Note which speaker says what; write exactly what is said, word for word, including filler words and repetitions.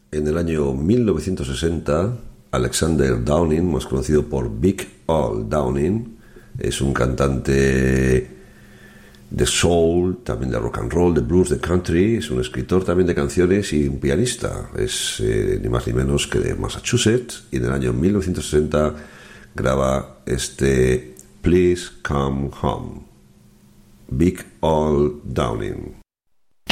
Speaker 1: En el año mil novecientos sesenta, Alexander Downing, más conocido por Big Al Downing, es un cantante de soul, también de rock and roll, de blues, de country, es un escritor también de canciones y un pianista. Es eh, ni más ni menos que de Massachusetts, y en el año mil novecientos sesenta graba este Please Come Home. Big Al Downing.